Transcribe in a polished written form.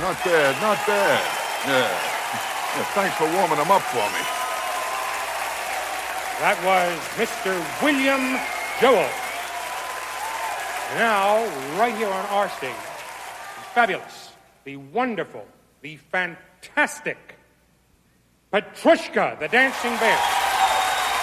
Not bad, not bad. Yeah, thanks for warming them up for me. That was Mr. William Joel. Now, right here on our stage, the fabulous, the wonderful, the fantastic Petrushka, the Dancing Bear.